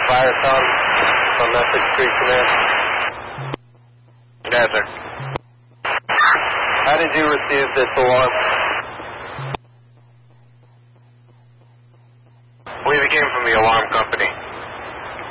fire sound from Essex Street Command? Yes, sir. How did you receive this alarm? I believe it came from the alarm company.